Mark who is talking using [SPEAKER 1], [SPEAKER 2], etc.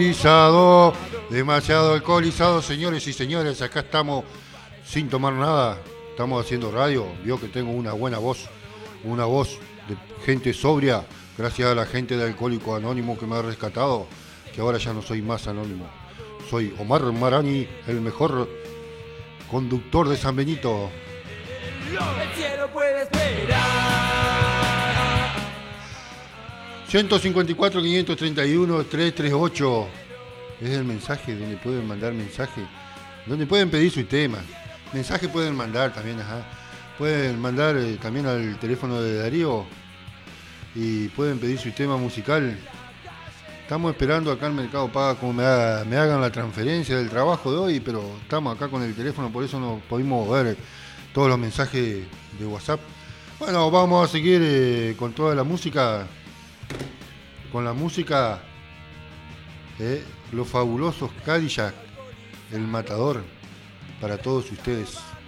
[SPEAKER 1] Alcoholizado, demasiado alcoholizado, señores y señores. Acá estamos sin tomar nada. Estamos haciendo radio. Vio que tengo una buena voz. Una voz de gente sobria. Gracias a la gente de Alcohólico Anónimo que me ha rescatado. Que ahora ya no soy más anónimo. Soy Omar Marani, el mejor conductor de San Benito.
[SPEAKER 2] El cielo puede esperar.
[SPEAKER 1] 154 531 338 es el mensaje donde pueden mandar mensaje, donde pueden pedir sus temas. Mensaje pueden mandar también, pueden mandar también al teléfono de Darío y pueden pedir su tema musical. Estamos esperando acá en Mercado Paga como me hagan la transferencia del trabajo de hoy, pero estamos acá con el teléfono, por eso no pudimos ver todos los mensajes de WhatsApp. Bueno, vamos a seguir con toda la música. Con la música, los fabulosos Cadillac, el matador, para todos ustedes.